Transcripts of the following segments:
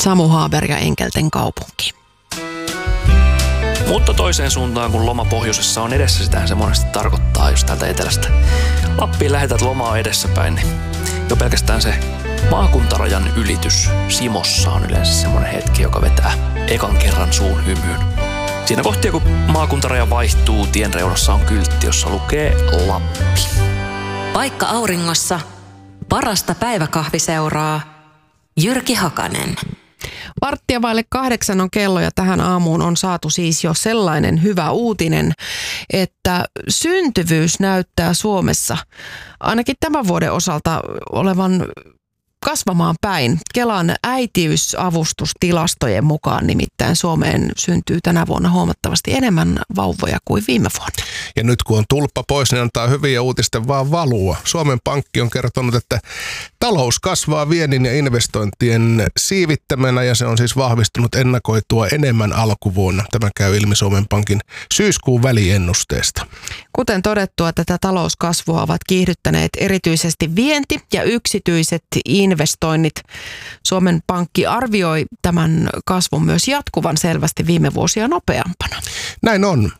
Samu Haber ja Enkelten kaupunki. Mutta toiseen suuntaan, kun loma pohjoisessa on edessä, sitähän se monesti tarkoittaa, jos täältä etelästä Lappiin lähetät lomaa edessäpäin, niin jo pelkästään se maakuntarajan ylitys Simossa on yleensä semmoinen hetki, joka vetää ekan kerran suun hymyyn. Siinä kohtia, kun maakuntaraja vaihtuu, tien reunassa on kyltti, jossa lukee Lappi. Paikka auringossa, parasta päiväkahviseuraa, Jyrki Hakanen. 7:15 on kello ja tähän aamuun on saatu siis jo sellainen hyvä uutinen, että syntyvyys näyttää Suomessa ainakin tämän vuoden osalta olevan kasvamaan päin. Kelan äitiysavustustilastojen mukaan nimittäin Suomeen syntyy tänä vuonna huomattavasti enemmän vauvoja kuin viime vuonna. Ja nyt kun on tulppa pois, niin antaa hyviä uutisten vaan valua. Suomen Pankki on kertonut, että talous kasvaa viennin ja investointien siivittämänä ja se on siis vahvistunut ennakoitua enemmän alkuvuonna. Tämä käy ilmi Suomen Pankin syyskuun väliennusteesta. Kuten todettua, tätä talouskasvua ovat kiihdyttäneet erityisesti vienti ja yksityiset investoinnit. Suomen Pankki arvioi tämän kasvun myös jatkuvan selvästi viime vuosia nopeampana. Näin on.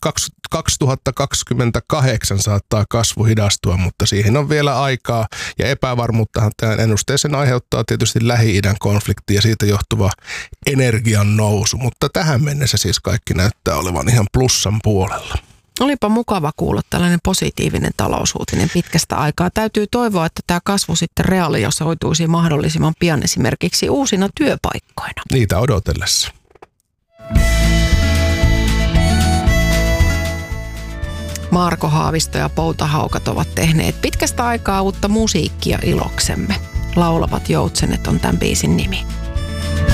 2028 saattaa kasvu hidastua, mutta siihen on vielä aikaa ja epävarmuuttahan tähän ennusteeseen aiheuttaa tietysti Lähi-idän konflikti ja siitä johtuva energian nousu, mutta tähän mennessä siis kaikki näyttää olevan ihan plussan puolella. Olipa mukava kuulla tällainen positiivinen talousuutinen pitkästä aikaa. Täytyy toivoa, että tämä kasvu sitten realisoituisi mahdollisimman pian esimerkiksi uusina työpaikkoina. Niitä odotellessa. Marko Haavisto ja Poutahaukat ovat tehneet pitkästä aikaa uutta musiikkia iloksemme. Laulavat joutsenet on tämän biisin nimi.